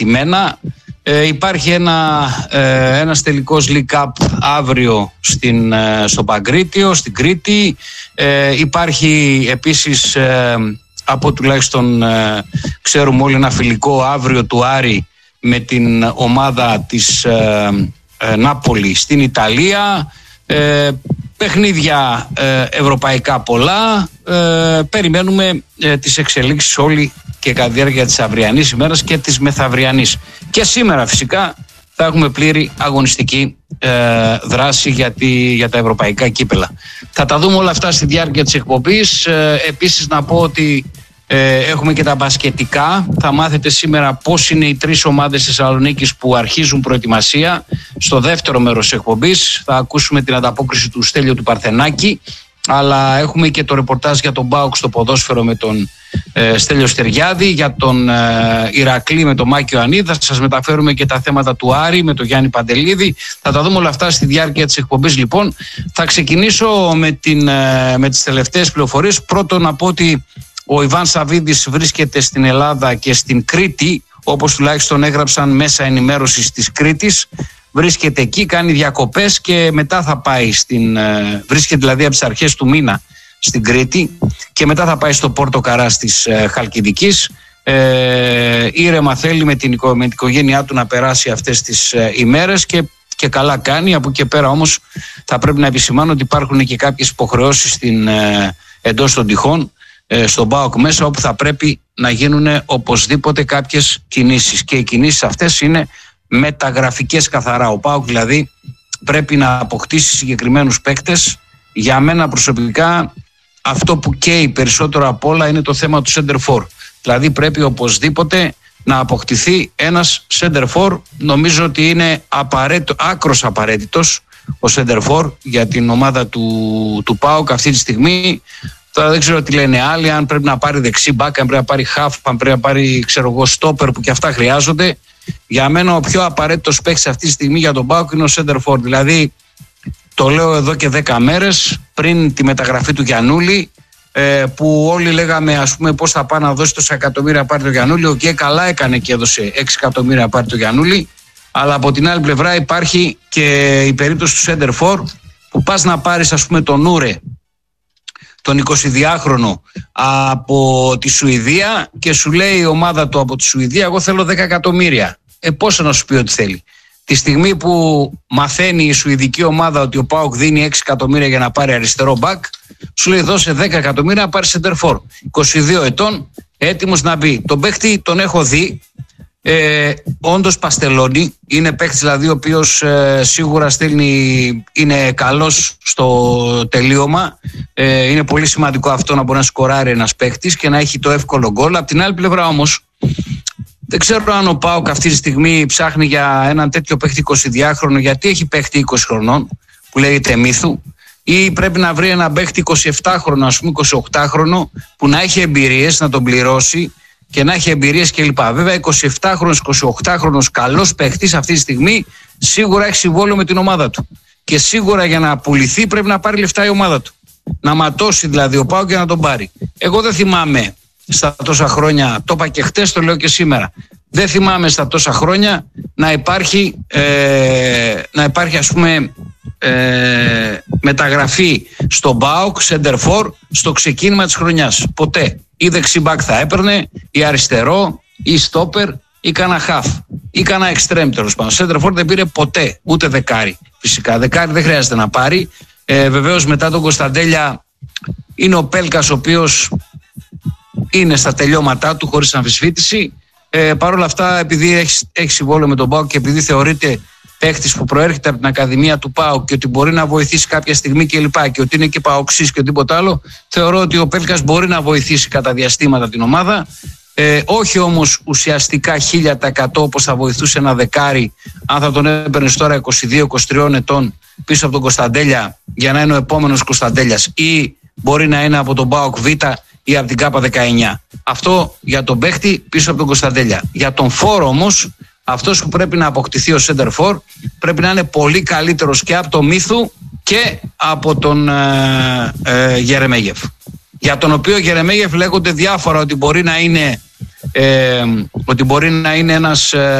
αναρτημένα. Υπάρχει ένας τελικός League Cup αύριο στο Παγκρίτιο, στην Κρήτη. Υπάρχει επίσης, από τουλάχιστον ξέρουμε όλοι, ένα φιλικό αύριο του Άρη με την ομάδα της Νάπολη στην Ιταλία. Παιχνίδια ευρωπαϊκά πολλά. Περιμένουμε τις εξελίξεις όλοι και κατά τη διάρκεια της αυριανής ημέρας και της μεθαυριανής. Και σήμερα φυσικά θα έχουμε πλήρη αγωνιστική δράση για τα ευρωπαϊκά κύπελα. Θα τα δούμε όλα αυτά στη διάρκεια της εκπομπής. Επίσης να πω ότι έχουμε και τα μπασκετικά. Θα μάθετε σήμερα πώς είναι οι 3 ομάδες της Θεσσαλονίκης που αρχίζουν προετοιμασία. Στο δεύτερο μέρος της εκπομπής θα ακούσουμε την ανταπόκριση του Στέλιο του Παρθενάκη, αλλά έχουμε και το ρεπορτάζ για τον ΠΑΟΚ στο ποδόσφαιρο με τον Στέλιο Στεριάδη, για τον Ηρακλή με τον Μάκη Ιωαννίδη. Θα σας μεταφέρουμε και τα θέματα του Άρη με τον Γιάννη Παντελίδη. Θα τα δούμε όλα αυτά στη διάρκεια της εκπομπής. Λοιπόν, θα ξεκινήσω με τις τελευταίες πληροφορίες. Πρώτον να πω ότι ο Ιβάν Σαββίδης βρίσκεται στην Ελλάδα και στην Κρήτη, όπως τουλάχιστον έγραψαν μέσα ενημέρωσης της Κρήτης. Βρίσκεται εκεί, κάνει διακοπές και μετά θα πάει βρίσκεται δηλαδή από τις αρχές του μήνα στην Κρήτη και μετά θα πάει στο Πόρτο Καράς της Χαλκιδικής. Ήρεμα θέλει με την οικογένειά του να περάσει αυτές τις ημέρες και καλά κάνει. Από εκεί πέρα όμως θα πρέπει να επισημάνω ότι υπάρχουν και κάποιες υποχρεώσεις εντός των τυχών στον ΠΑΟΚ μέσα, όπου θα πρέπει να γίνουν οπωσδήποτε κάποιες κινήσεις, και οι κινήσεις αυτές είναι μεταγραφικές καθαρά. Ο ΠΑΟΚ δηλαδή πρέπει να αποκτήσει συγκεκριμένους παίκτες. Για μένα προσωπικά αυτό που καίει περισσότερο απ' όλα είναι το θέμα του center for. Δηλαδή πρέπει οπωσδήποτε να αποκτηθεί ένας center for. Νομίζω ότι είναι άκρος απαραίτητος ο center for για την ομάδα του ΠΑΟΚ αυτή τη στιγμή. Τώρα δεν ξέρω τι λένε άλλοι, αν πρέπει να πάρει δεξί μπακ, αν πρέπει να πάρει half, αν πρέπει να πάρει στόπερ, που και αυτά χρειάζονται. Για μένα ο πιο απαραίτητος παίκτης αυτή τη στιγμή για τον ΠΑΟΚ είναι ο center for. Δηλαδή το λέω εδώ και 10 μέρες πριν τη μεταγραφή του Γιαννούλη, που όλοι λέγαμε ας πούμε πώς θα πάει να δώσει τόσα εκατομμύρια πάρει το Γιαννούλη. Και καλά έκανε και έδωσε 6 εκατομμύρια πάρει το Γιαννούλη, αλλά από την άλλη πλευρά υπάρχει και η περίπτωση του center for, που πας να πάρεις ας πούμε τον Ούρε, τον 22χρονο από τη Σουηδία, και σου λέει η ομάδα του από τη Σουηδία εγώ θέλω 10 εκατομμύρια. Πόσο να σου πει ότι θέλει? Τη στιγμή που μαθαίνει η σουηδική ομάδα ότι ο ΠΑΟΚ δίνει 6 εκατομμύρια για να πάρει αριστερό μπακ, σου λέει δώσε 10 εκατομμύρια να πάρει center for. 22 ετών, έτοιμος να μπει. Τον παίχτη τον έχω δει. Όντως παστελώνει. Είναι παίχτης δηλαδή ο οποίος σίγουρα είναι καλός στο τελείωμα. Είναι πολύ σημαντικό αυτό, να μπορεί να σκοράρει ένας παίχτης και να έχει το εύκολο γκολ. Απ' την άλλη πλευρά όμως δεν ξέρω αν ο ΠΑΟΚ αυτή τη στιγμή ψάχνει για έναν τέτοιο παίχτη 22χρονο, γιατί έχει παίχτη 20 χρονών που λέγεται Μύθου, ή πρέπει να βρει έναν παίχτη 27χρονο, ας πούμε 28χρονο, που να έχει εμπειρίες, να τον πληρώσει και να έχει εμπειρίες κλπ. Βέβαια 27χρονος, 28χρονος καλός παίχτης αυτή τη στιγμή σίγουρα έχει συμβόλαιο με την ομάδα του. Και σίγουρα για να πουληθεί πρέπει να πάρει λεφτά η ομάδα του. Να ματώσει δηλαδή ο ΠΑΟΚ για να τον πάρει. Εγώ δεν θυμάμαι στα τόσα χρόνια, το είπα και χτες, το λέω και σήμερα, δεν θυμάμαι στα τόσα χρόνια να υπάρχει ας πούμε μεταγραφή στον ΠΑΟΚ center for στο ξεκίνημα της χρονιάς. Ποτέ. Ή δεξιμπάκ θα έπαιρνε, ή αριστερό, ή στόπερ, ή κανένα χαφ, ή κανένα εξτρέμ τέλος πάντων. Center for δεν πήρε ποτέ, ούτε δεκάρι. Φυσικά δεκάρι δεν χρειάζεται να πάρει. Βεβαίως μετά τον Κωνσταντέλια είναι ο Πέλκας, ο οποίος είναι στα τελειώματά του χωρίς αμφισβήτηση. Παρ' όλα αυτά, επειδή έχει συμβόλαιο με τον ΠΑΟΚ και επειδή θεωρείται παίχτης που προέρχεται από την Ακαδημία του ΠΑΟΚ και ότι μπορεί να βοηθήσει κάποια στιγμή κλπ. Και ότι είναι και παοξής και τίποτα άλλο, θεωρώ ότι ο Πέλκας μπορεί να βοηθήσει κατά διαστήματα την ομάδα. Όχι όμως ουσιαστικά 1000% όπως θα βοηθούσε ένα δεκάρι, αν θα τον έπαιρνες τώρα 22-23 ετών πίσω από τον Κωνσταντέλια για να είναι ο επόμενος Κωνσταντέλιας, ή μπορεί να είναι από τον ΠΑΟΚ Β ή από την ΚΑΠΑ19. Αυτό για τον παίχτη πίσω από τον Κωνσταντέλια. Για τον φόρ όμως, αυτός που πρέπει να αποκτηθεί ο center for πρέπει να είναι πολύ καλύτερος και από τον Μύθου και από τον Γερεμέγεφ. Για τον οποίο Γερεμέγεφ λέγονται διάφορα, ότι μπορεί να είναι ότι μπορεί να είναι ένας